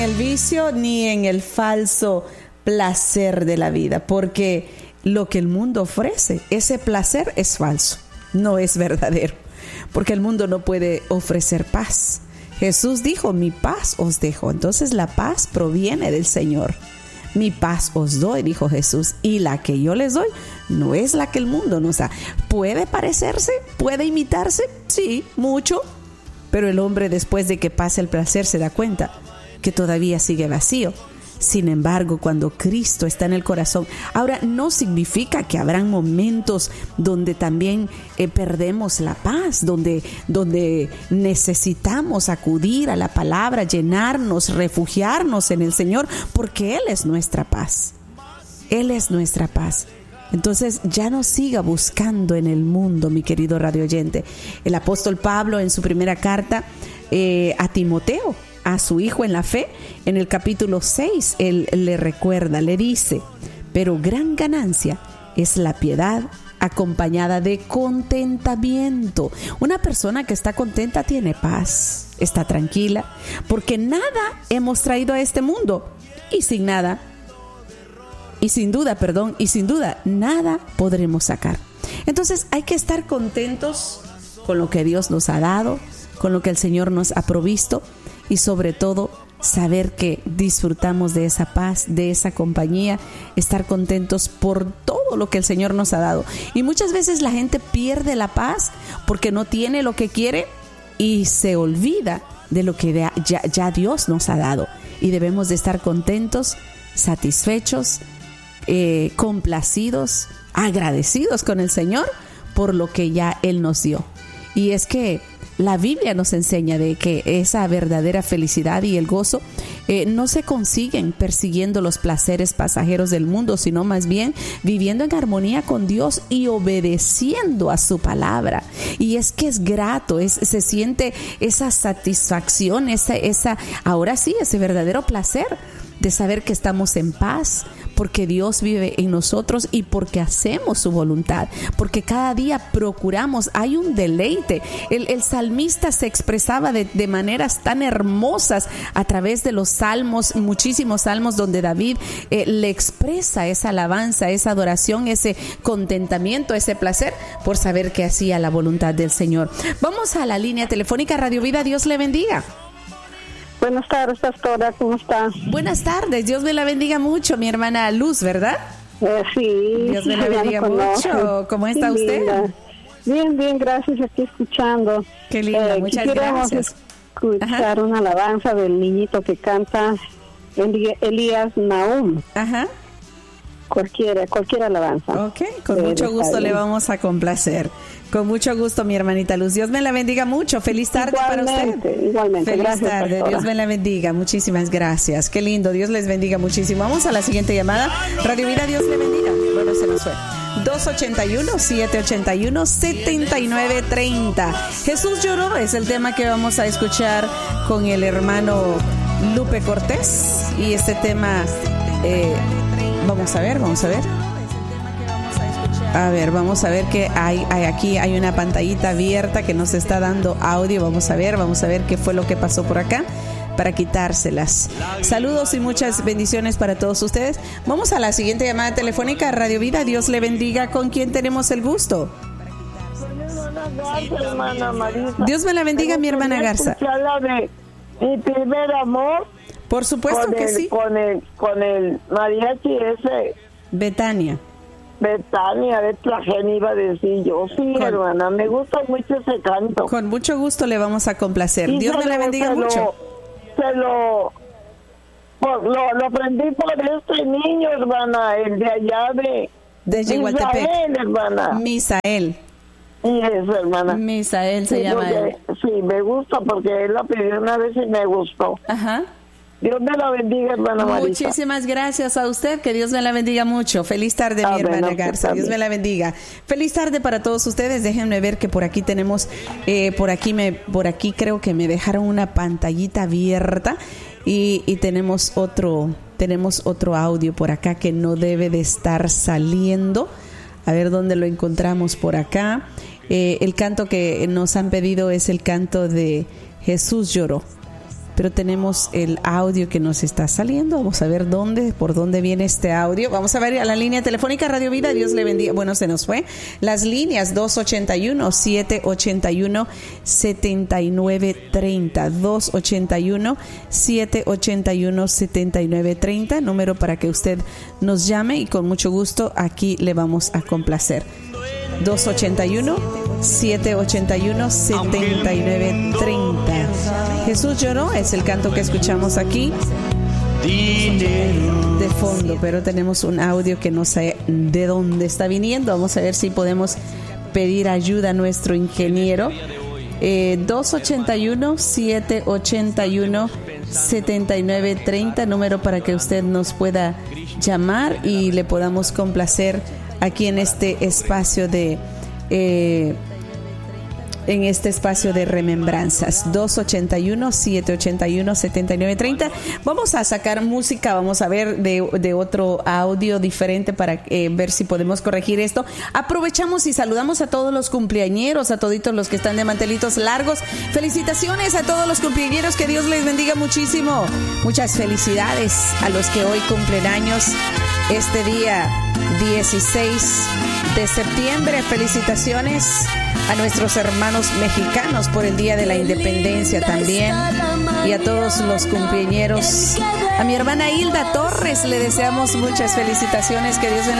el vicio ni en el falso placer de la vida, porque lo que el mundo ofrece, ese placer es falso, no es verdadero, porque el mundo no puede ofrecer paz. Jesús dijo, mi paz os dejo. Entonces la paz proviene del Señor. Mi paz os doy, dijo Jesús, y la que yo les doy no es la que el mundo nos da. ¿Puede parecerse? ¿Puede imitarse? Sí, mucho, pero el hombre, después de que pase el placer, se da cuenta que todavía sigue vacío. Sin embargo, cuando Cristo está en el corazón, ahora no significa que habrán momentos donde también perdemos la paz, donde necesitamos acudir a la palabra, llenarnos, refugiarnos en el Señor, porque Él es nuestra paz. Él es nuestra paz. Entonces ya no siga buscando en el mundo, mi querido radio oyente. El apóstol Pablo, en su primera carta a Timoteo, a su hijo en la fe, en el capítulo 6, él le recuerda, le dice, pero gran ganancia es la piedad acompañada de contentamiento. Una persona que está contenta tiene paz, está tranquila, porque nada hemos traído a este mundo y sin duda nada podremos sacar. Entonces hay que estar contentos con lo que Dios nos ha dado, con lo que el Señor nos ha provisto, y sobre todo saber que disfrutamos de esa paz, de esa compañía, estar contentos por todo lo que el Señor nos ha dado. Y muchas veces la gente pierde la paz porque no tiene lo que quiere y se olvida de lo que ya Dios nos ha dado. Y debemos de estar contentos, satisfechos, complacidos, agradecidos con el Señor por lo que ya Él nos dio. Y es que la Biblia nos enseña de que esa verdadera felicidad y el gozo no se consiguen persiguiendo los placeres pasajeros del mundo, sino más bien viviendo en armonía con Dios y obedeciendo a su palabra. Y es que es grato, se siente esa satisfacción, ahora sí, ese verdadero placer de saber que estamos en paz, porque Dios vive en nosotros y porque hacemos su voluntad, porque cada día procuramos, hay un deleite. El salmista se expresaba de maneras tan hermosas a través de los salmos, muchísimos salmos donde David le expresa esa alabanza, esa adoración, ese contentamiento, ese placer por saber que hacía la voluntad del Señor. Vamos a la línea telefónica Radio Vida, Dios le bendiga. Buenas tardes, pastora, ¿cómo está? Buenas tardes, Dios me la bendiga mucho, mi hermana Luz, ¿verdad? Sí. Dios me la bendiga mucho. ¿Cómo está usted? Bien, gracias, aquí escuchando. Qué linda, muchas gracias. Escuchar una alabanza del niñito que canta Elías Nahum. Ajá. Cualquier alabanza. Ok, con mucho gusto le vamos a complacer. Con mucho gusto, mi hermanita Luz. Dios me la bendiga mucho. Feliz tarde para usted. Igualmente. Feliz gracias, tarde. pastora. Dios me la bendiga. Muchísimas gracias. Qué lindo. Dios les bendiga muchísimo. Vamos a la siguiente llamada. Radio Vida, Dios le bendiga. Bueno, se nos fue. 281-781-7930. Jesús lloró es el tema que vamos a escuchar con el hermano Lupe Cortés. Y este tema, vamos a ver. Vamos a ver que aquí hay una pantallita abierta que nos está dando audio. Vamos a ver qué fue lo que pasó por acá para quitárselas. Saludos y muchas bendiciones para todos ustedes. Vamos a la siguiente llamada telefónica, Radio Vida, Dios le bendiga. ¿Con quién tenemos el gusto? Dios me la bendiga, mi hermana Garza. De Mi Primer Amor. Por supuesto que sí. Con el mariachi ese. Betania, de Tlajén iba a decir yo. Sí, hermana, me gusta mucho ese canto. Con mucho gusto le vamos a complacer. Dios me la bendiga mucho. Lo aprendí por este niño, hermana, el de allá de Igualtepec. Misael, hermana. Misael. Y eso, hermana. Misael se llama él. Sí, me gusta porque él la pidió una vez y me gustó. Ajá. Dios me la bendiga, hermana Marisa. Muchísimas gracias a usted, que Dios me la bendiga mucho. Feliz tarde, mi hermana Garza. Dios me la bendiga. Feliz tarde para todos ustedes. Déjenme ver que por aquí tenemos, por aquí creo que me dejaron una pantallita abierta y tenemos otro audio por acá que no debe de estar saliendo. A ver dónde lo encontramos por acá. El canto que nos han pedido es el canto de Jesús lloró. pero tenemos el audio que nos está saliendo. Vamos a ver por dónde viene este audio. Vamos a ver a la línea telefónica Radio Vida. Dios le bendiga. Bueno, se nos fue. Las líneas 281-781-7930. 281-781-7930. Número para que usted nos llame y con mucho gusto aquí le vamos a complacer. 281-781-7930. Jesús lloró, es el canto que escuchamos aquí de fondo, pero tenemos un audio que no sé de dónde está viniendo. Vamos a ver si podemos pedir ayuda a nuestro ingeniero. 281-781-7930, número para que usted nos pueda llamar y le podamos complacer aquí en este espacio de remembranzas. 281-781-7930. Vamos a sacar música, vamos a ver de otro audio diferente para ver si podemos corregir esto. Aprovechamos y saludamos a todos los cumpleañeros, a toditos los que están de mantelitos largos. Felicitaciones a todos los cumpleañeros, que Dios les bendiga muchísimo. Muchas felicidades a los que hoy cumplen años este día 16 de septiembre. Felicitaciones a nuestros hermanos mexicanos por el Día de la Independencia también, y a todos los cumpleañeros. A mi hermana Hilda Torres le deseamos muchas felicitaciones, que Dios bendiga.